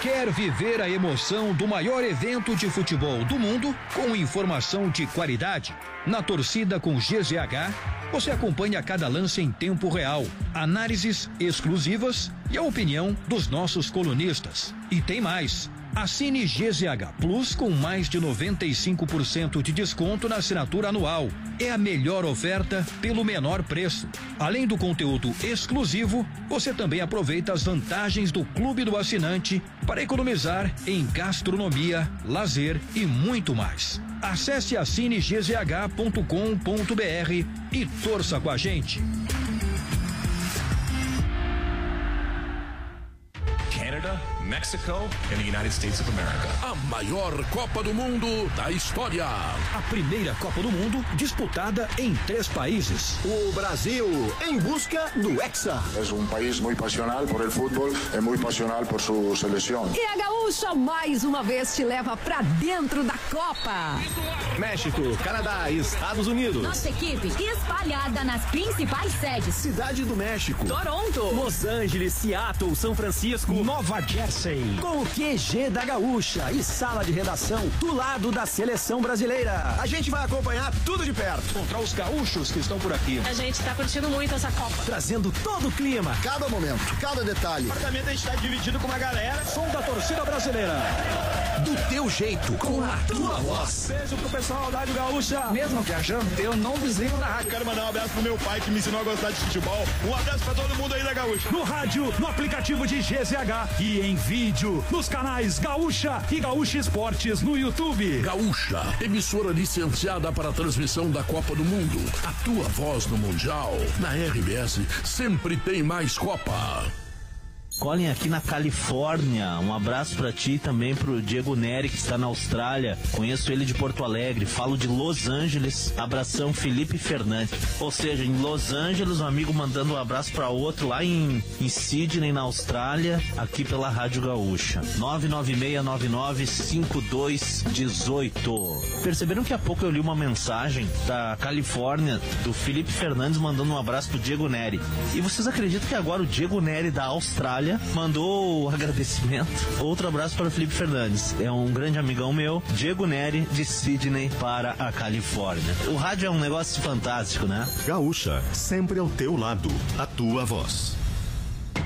Quer viver a emoção do maior evento de futebol do mundo com informação de qualidade? Na Torcida com GZH, você acompanha cada lance em tempo real, análises exclusivas e a opinião dos nossos colunistas. E tem mais. Assine GZH Plus com mais de 95% de desconto na assinatura anual. É a melhor oferta pelo menor preço. Além do conteúdo exclusivo, você também aproveita as vantagens do Clube do Assinante para economizar em gastronomia, lazer e muito mais. Acesse assinegzh.com.br e torça com a gente. Canada, Mexico and the United States of America. A maior Copa do Mundo da história. A primeira Copa do Mundo disputada em 3 países. O Brasil em busca do Hexa. É um país muito passional por el fútbol, é muito passional por sua seleção. E a Gaúcha mais uma vez te leva pra dentro da Copa. México, Canadá e Estados Unidos. Nossa equipe espalhada nas principais sedes. Cidade do México, Toronto, Los Angeles, Seattle, São Francisco, Nova Jersey. com o QG da Gaúcha e sala de redação do lado da seleção brasileira. A gente vai acompanhar tudo de perto. Encontrar os gaúchos que estão por aqui. a gente tá curtindo muito essa Copa. Trazendo todo o clima. Cada momento, cada detalhe. Praticamente a gente está dividido com uma galera. Som da torcida brasileira. Do teu jeito, com a tua voz. Beijo pro pessoal da Rádio Gaúcha. Mesmo viajando, eu não desligo da rádio. Quero mandar um abraço pro meu pai que me ensinou a gostar de futebol. Um abraço pra todo mundo aí da Gaúcha. No rádio, no aplicativo de GZH e em vídeo, nos canais Gaúcha e Gaúcha Esportes no YouTube. Gaúcha, emissora licenciada para a transmissão da Copa do Mundo. A tua voz no Mundial. Na RBS sempre tem mais Copa. Colin aqui na Califórnia, um abraço pra ti e também pro Diego Neri, que está na Austrália. Conheço ele de Porto Alegre, falo de Los Angeles. Abração, Felipe Fernandes. Ou seja, em Los Angeles, um amigo mandando um abraço pra outro lá em Sydney, na Austrália, aqui pela Rádio Gaúcha. 996995218. Perceberam que há pouco eu li uma mensagem da Califórnia, do Felipe Fernandes, mandando um abraço pro Diego Neri. E vocês acreditam que agora o Diego Neri da Austrália mandou agradecimento? Outro abraço para o Felipe Fernandes. É um grande amigão meu, Diego Neri, de Sydney para a Califórnia. O rádio é um negócio fantástico, né? Gaúcha, sempre ao teu lado, a tua voz.